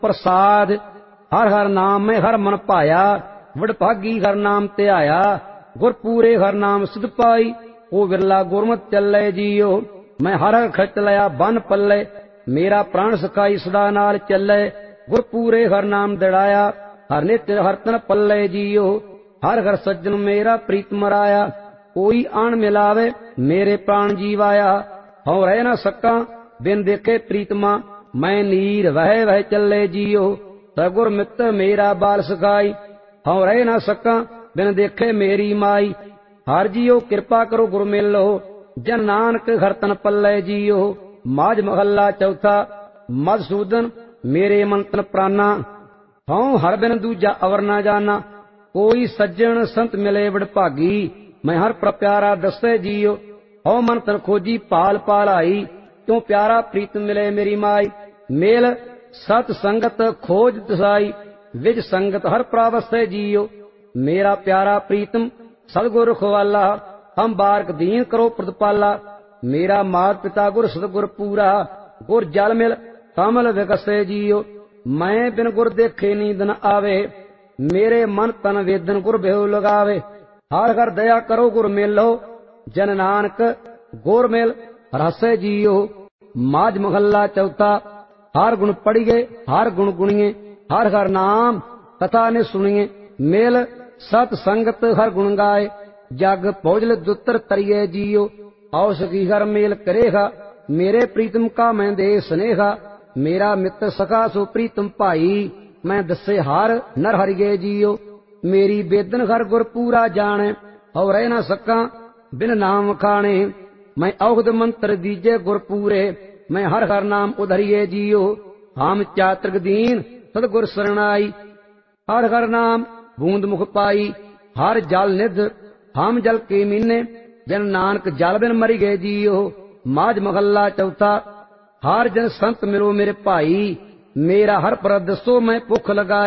प्रसाद। हर हर नाम में हर मन पाया, वडभागी हर नाम ध्याया। गुरपूरे हर नाम सिद्ध पाई, ओ विरला गुरमत चले जियो। मैं हर हर खच लिया बन पल्ले, मेरा प्राण सखाई सदा नाल चले। गुरपूरे हर नाम दड़ाया, हर नित्य हर तन पल्ले जियो। हर हर सज्जन मेरा प्रीत मराया, कोई आन मिलावे मेरे प्राण जीवाया। हूँ रह न सका बिन देखे प्रीतमा, मैं नीर वह वह चले जियो। सगुर मित्र मेरा बाल सखाई, हूँ रह न सका बिन देखे मेरी माई। हर जियो कृपा करो गुर मेलो, जन नानक हर तन पल्ले जियो। माज महला चौथा। मधुसूदन मेरे मन तन प्राणा, हूँ हर बिन दूजा अवर न जाना। कोई सज्जन संत मिले वडभागी, मैं हर प्यारा दसे जियो। हूँ मन तन खोजी पाल पाल आई, क्यों प्यारा प्रीत मिले मेरी माई। मेल सत संगत खोज दसाई, विज संगत हर प्रावसे जियो। मेरा प्यारा प्रीतम सतगुर खुवाला, हम बारक दीन करो प्रतिपाला। मेरा मात पिता गुर सतगुर पूरा, गुर जल मिल कमल विकसे जियो। मैं बिन गुर देखे नींद न आवे, मेरे मन तन वेदन गुर बेहू लगावे। हर हर दया करो गुर मेलो, जन नानक गुर मेल रसे जियो। माज महला चौथा। हर गुण पढ़िए हर गुण गुणिए, हर हर नाम कथा ने सुनिए। मेल सत संगत हर गुण गाए, जग भोजल दुतर तरिए जियो। औसखी हर मेल करेगा, मेरे प्रीतम का मैं दे स्नेहा। मेरा मित्र सखा सो प्रीतम भाई, मैं दसे हार नर हरिगे जियो। मेरी बेदन हर गुर पूरा जाने, और रह न सका बिन नाम खाने। मैं औगद मंत्र दीजे गुर पूरे, मैं हर हर नाम उधरिए जियो। हम चातृक दीन सतगुर शरणाई, हर हर नाम बूंद मुख पाई। हर जल निध हम जल के मीने, जन नानक जल बिन मरी गए जियो। माज महला चौथा। हर जन संत मिलो मेरे भाई, मेरा हर पर दसो मैं भुख लगाई।